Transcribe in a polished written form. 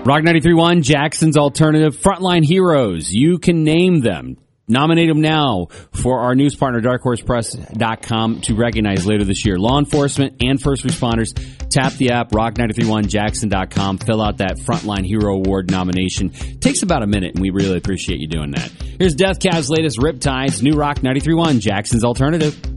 Rock 93.1, Jackson's Alternative, Frontline Heroes. You can name them. Nominate them now for our news partner, darkhorsepress.com, to recognize later this year. Law enforcement and first responders, tap the app, rock931jackson.com, fill out that Frontline Hero Award nomination. Takes about a minute, and we really appreciate you doing that. Here's Death Cab's latest Riptides, new Rock 93.1, Jackson's Alternative.